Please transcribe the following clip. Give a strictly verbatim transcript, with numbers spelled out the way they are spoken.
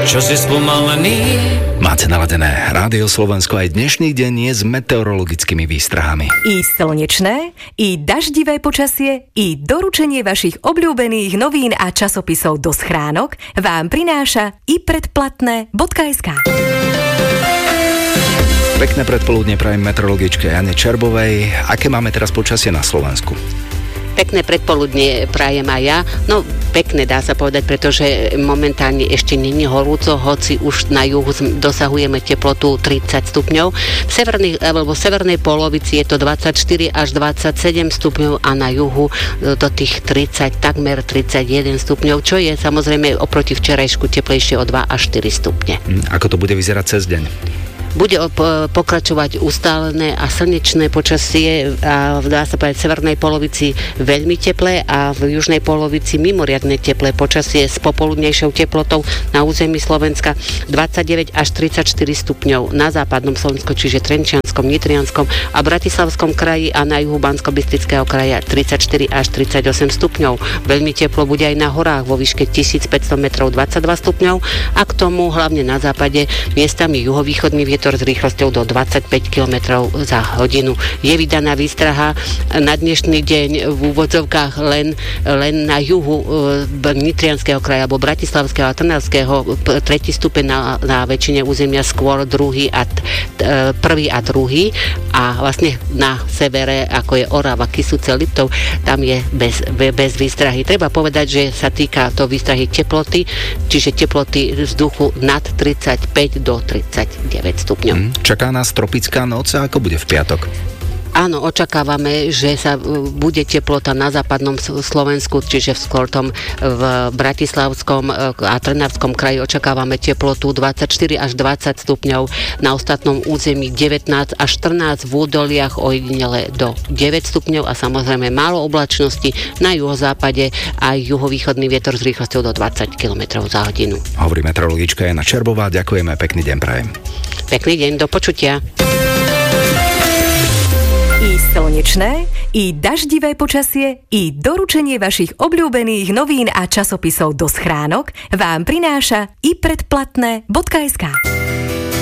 čo si spomalený. Máte naladené Rádio Slovensko, aj dnešný deň je s meteorologickými výstrahami. I slnečné, i daždivé počasie, i doručenie vašich obľúbených novín a časopisov do schránok vám prináša i predplatné bodka es ká. Pekné predpoludne prajem meteorologičke Jane Čerbovej. Aké máme teraz počasie na Slovensku? Pekné predpoludne prajem aj ja. No, pekné dá sa povedať, pretože momentálne ešte není horúco, hoci už na juhu dosahujeme teplotu tridsať stupňov. V severnej, alebo v severnej polovici je to dvadsaťštyri až dvadsaťsedem stupňov a na juhu do tých tridsať, takmer tridsaťjeden stupňov, čo je samozrejme oproti včerajšku teplejšie o dva až štyri stupne. Ako to bude vyzerať cez deň? Bude pokračovať ustálené a slnečné počasie a dá sa povedať v severnej polovici veľmi teplé a v južnej polovici mimoriadne teplé počasie s popoludnejšou teplotou na území Slovenska dvadsaťdeväť až tridsaťštyri stupňov na západnom Slovensku, čiže Trenčianskom, Nitrianskom a Bratislavskom kraji a na juhu Banskobystrického kraja tridsaťštyri až tridsaťosem stupňov. Veľmi teplo bude aj na horách vo výške tisícpäťsto metrov dvadsaťdva stupňov a k tomu hlavne na západe miestami juhovýchodný vietor s rýchlosťou do dvadsaťpäť kilometrov za hodinu. Je vydaná výstraha na dnešný deň v úvodzovkách len, len na juhu e, Nitrianskeho kraja alebo Bratislavského a Trnavského tretí stupeň na, na väčšine územia, skôr druhý a t, e, prvý a druhý a vlastne na severe, ako je Orava, Kysuce, Liptov, tam je bez, bez výstrahy. Treba povedať, že sa týka to výstrahy teploty, čiže teploty vzduchu nad tridsaťpäť do tridsaťdeväť stupňov. Čaká nás tropická noc a ako bude v piatok? Áno, očakávame, že sa bude teplota na západnom Slovensku, čiže v Skoltom, v Bratislavskom a Trnavskom kraji očakávame teplotu dvadsaťštyri až dvadsať stupňov, na ostatnom území devätnásť až štrnásť, v údoliach ojedinele do deväť stupňov a samozrejme málo oblačnosti, na juhozápade aj juhovýchodný vietor s rýchlosťou do dvadsať kilometrov za hodinu. Hovorí meteorologička Jana Čerbová, ďakujeme, pekný deň prajem. Pekný deň, do počutia. I slnečné, i daždivé počasie, i doručenie vašich obľúbených novín a časopisov do schránok vám prináša i predplatné bodka es ká.